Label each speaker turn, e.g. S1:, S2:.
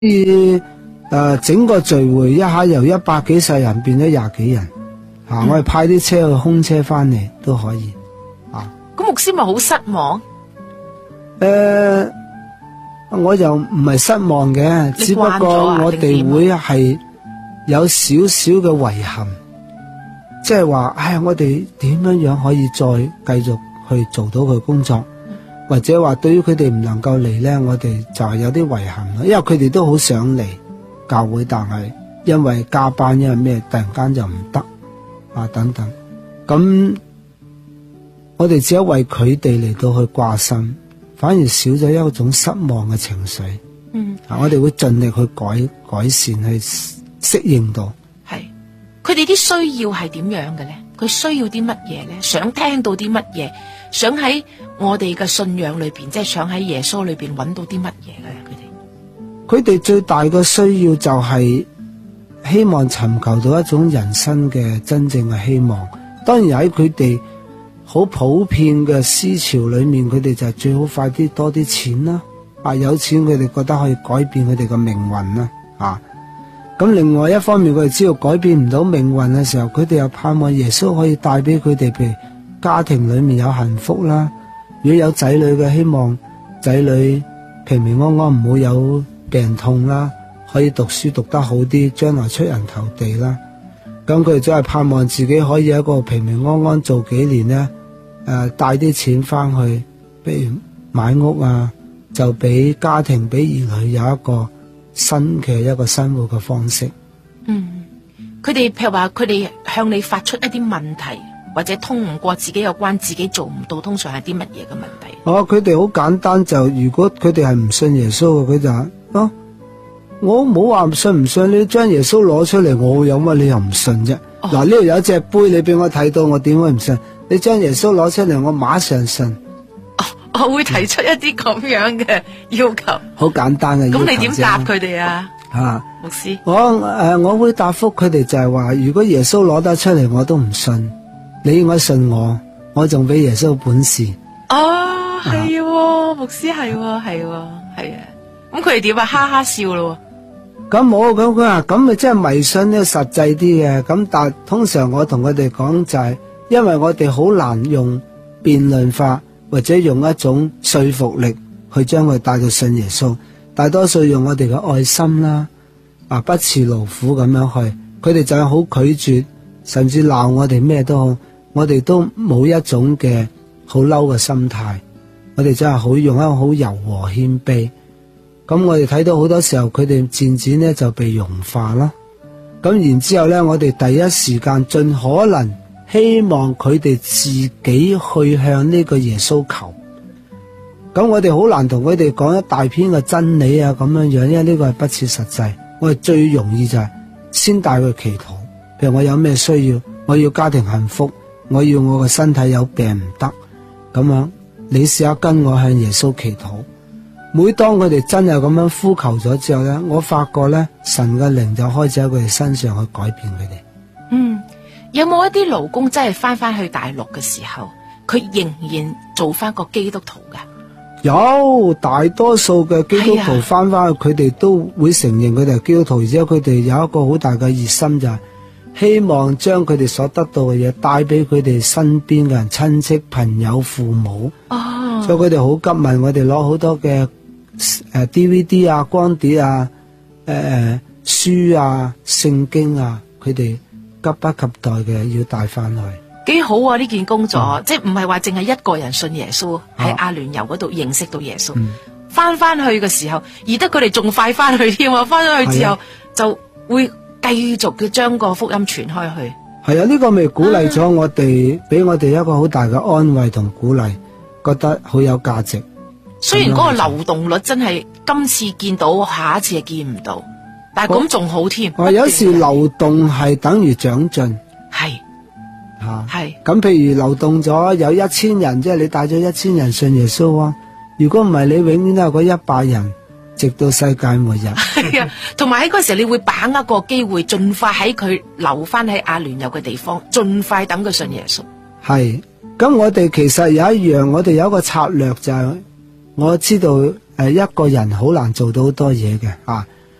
S1: 整個聚會一下由100幾十人變咗20幾人，我哋派啲車去空車翻嚟都可以。
S2: 咁牧師咪好失望？
S1: 我又唔係失望嘅，只不過我哋會係有少少嘅遺憾，即係話，我哋點樣可以再繼續去做到佢工作，或者話對於佢哋唔能夠嚟呢，我哋就係有啲遺憾，因為佢哋都好想嚟教會，但係因為加班，因為咩，突然間就唔得等等，咁我哋只係為佢哋嚟到去掛心，反而少咗一種失望嘅情緒。我哋會盡力去改善，去適應到。
S2: 係，佢哋啲需要係點樣嘅咧？佢需要啲乜嘢咧？想聽到啲乜嘢？想喺我哋嘅信仰裏邊，即係想喺耶穌裏邊揾到啲乜嘢嘅？
S1: 佢哋最大嘅需要就係希望尋求到一種人生嘅真正嘅希望。當然喺佢哋好普遍嘅思潮裏面，佢哋就係最好快啲多啲錢啦。有錢佢哋覺得可以改變佢哋嘅命運啦。咁另外一方面，佢哋知道改變唔到命運嘅時候，佢哋又盼望耶穌可以帶俾佢哋，譬如家庭裏面有幸福啦。如果有仔女嘅，希望仔女平平安安，唔好有病痛啦，可以讀書讀得好啲，將來出人頭地啦。咁佢哋真係盼望自己可以一個平平安安做幾年呢，帶啲錢翻去，譬如買屋就俾家庭俾兒女有一個新嘅一個生活嘅方式。
S2: 佢哋譬如話，佢哋向你發出一啲問題，或者通唔過自己有關自己做唔到，通常係啲乜嘢嘅問題？
S1: 佢哋好簡單，就如果佢哋係唔信耶穌嘅，佢就我冇話信唔信，你將耶穌攞出嚟，我有乜理由唔信啫？嗱，呢度有一隻杯，你俾我睇到，我點會唔信？你將耶穌攞出嚟，我馬上信。
S2: 我會提出一啲咁樣嘅要求，
S1: 好簡單嘅要求。
S2: 咁你點答佢哋啊？牧師，
S1: 我會答覆佢哋就係話，如果耶穌攞得出嚟，我都唔信，你應該信我，我仲俾耶穌本事。
S2: 係牧師，係咁佢哋點啊？哈哈笑咯。
S1: 咁冇咁佢話，咁咪即係迷信呢個實際啲嘅。咁但係通常我同佢哋講就係，因為我哋好難用辯論法或者用一種說服力去將佢帶到信耶穌，大多數用我哋嘅愛心啦，不辭勞苦咁樣去，佢哋就係好拒絕，甚至鬧我哋咩都好，我哋都冇一種嘅好嬲嘅心態，我哋真係好用一個好柔和謙卑。咁我哋睇到好多時候佢哋漸漸呢就被融化啦。咁然之後呢，我哋第一時間盡可能希望佢哋自己去向呢個耶穌求。咁我哋好難同佢哋講一大篇嘅真理咁樣樣，因為呢個係不切實際。我哋最容易就係先帶佢祈禱，譬如我有咩需要，我要家庭幸福，我要我個身體有病唔得，咁樣你試下跟我向耶穌祈禱。每當佢哋真係咁樣呼求咗之後呢，我發覺呢，神嘅靈就開始喺佢哋身上去改變佢哋。
S2: 有冇一啲勞工真係翻去大陸嘅時候，佢仍然做翻個基督徒噶？
S1: 有，大多數嘅基督徒翻去，佢哋都會承認佢哋係基督徒，而且佢哋有一個好大嘅熱心，就係希望將佢哋所得到嘅嘢帶俾佢哋身邊嘅人、親戚、朋友、父母。所以佢哋好急問我哋攞好多嘅DVD 光碟書聖經佢哋急不及待嘅要帶翻去。
S2: 幾好啊！呢件工作，即係唔係話淨係一個人信耶穌喺阿聯酋嗰度認識到耶穌，翻去嘅時候，而得佢哋仲快翻去添啊！翻咗去之後就會繼續嘅將個福音傳開去。
S1: 係啊，呢個咪鼓勵咗我哋，俾我哋一個好大嘅安慰同鼓勵，覺得好有價值。
S2: 雖然嗰個流動率真係今次見到，下一次係見唔到，但係咁仲好添。
S1: 有時流動係等於長進。係咁，譬如流動咗有1000人，即係你帶咗1000人信耶穌啊。如果唔係，你永遠都有嗰100人，直到世界末日。
S2: 係啊，同埋喺嗰時候你會把握個機會，盡快喺佢留翻喺阿聯酋嘅地方，盡快等佢信耶穌。
S1: 係咁，我哋其實有一樣，我哋有一個策略就係，我知道一個人好難做到好多嘢嘅